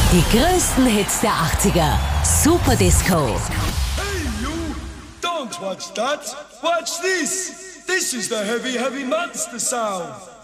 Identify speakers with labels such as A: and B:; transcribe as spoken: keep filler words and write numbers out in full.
A: Die größten Hits der achtziger. Super Disco.
B: Hey you, don't watch that. Watch this. This is the heavy, heavy monster sound.